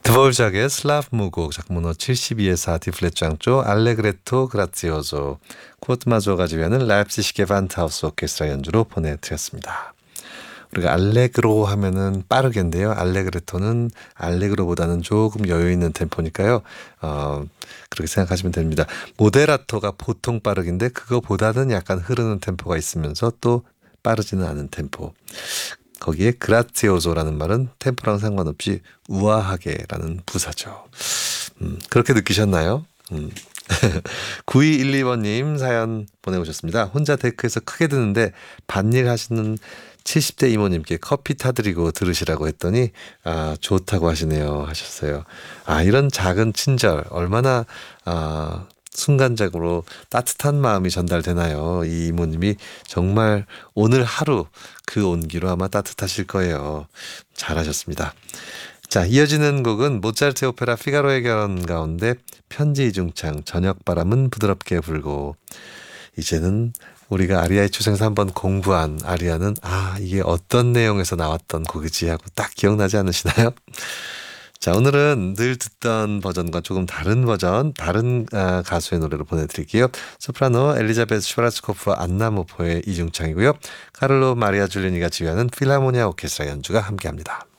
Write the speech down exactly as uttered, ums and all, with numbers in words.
드보르작의 슬라브 무곡 작문호 칠십이의 사 디플렛 장조 알레그레토 그라티오소 코트 마조가 지휘하는 라입시시 게반트하우스 오케스트라 연주로 보내드렸습니다. 우리가 알레그로 하면은 빠르게인데요. 알레그레토는 알레그로보다는 조금 여유 있는 템포니까요. 어, 그렇게 생각하시면 됩니다. 모데라토가 보통 빠르긴데 그거보다는 약간 흐르는 템포가 있으면서 또 빠르지는 않은 템포. 거기에 그라티오소라는 말은 템포랑 상관없이 우아하게라는 부사죠. 음, 그렇게 느끼셨나요? 음. 구이일이 번님 사연 보내오셨습니다. 혼자 데크에서 크게 듣는데 밭일 하시는 칠십 대 이모님께 커피 타드리고 들으시라고 했더니 아 좋다고 하시네요 하셨어요. 아 이런 작은 친절 얼마나 아 순간적으로 따뜻한 마음이 전달되나요? 이 이모님이 정말 오늘 하루 그 온기로 아마 따뜻하실 거예요. 잘하셨습니다. 자, 이어지는 곡은 모차르트 오페라 피가로의 결혼 가운데 편지 이중창 저녁바람은 부드럽게 불고. 이제는 우리가 아리아의 추상에서 한번 공부한 아리아는 아 이게 어떤 내용에서 나왔던 곡이지 하고 딱 기억나지 않으시나요? 자, 오늘은 늘 듣던 버전과 조금 다른 버전, 다른 아, 가수의 노래로 보내드릴게요. 소프라노 엘리자베스 슈바르츠코프와 안나 모포의 이중창이고요. 카를로 마리아 줄리니가 지휘하는 필하모니아 오케스트라 연주가 함께합니다.